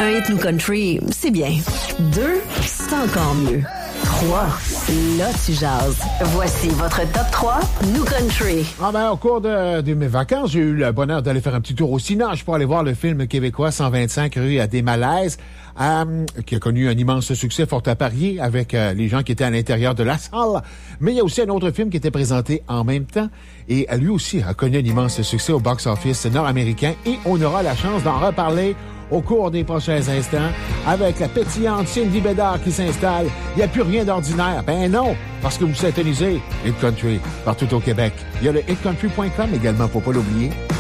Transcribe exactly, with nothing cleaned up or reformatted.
Un hit New Country, c'est bien. Deux, c'est encore mieux. Trois, là tu jases. Voici votre top trois New Country. Ah ben, au cours de, de mes vacances, j'ai eu le bonheur d'aller faire un petit tour au Cinoche pour aller voir le film québécois cent vingt-cinq rue à des Malaises, euh, qui a connu un immense succès fort à parier avec euh, les gens qui étaient à l'intérieur de la salle. Mais il y a aussi un autre film qui était présenté en même temps et lui aussi a connu un immense succès au box-office nord-américain et on aura la chance d'en reparler au cours des prochains instants, avec la pétillante Cindy Bédard qui s'installe. Il n'y a plus rien d'ordinaire. Ben non, parce que vous syntonisez Hit Country partout au Québec. Il y a le hit country point com également, faut pas l'oublier.